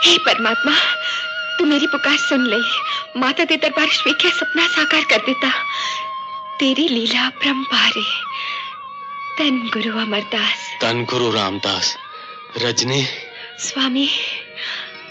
हे परमात्मा, तू मेरी पुकार सुन ले। माता दे दरबार स्वीकार सपना साकार कर देता। तेरी लीला परंपार है। तन गुरु अमरदास, तन गुरु रामदास। रजनी स्वामी।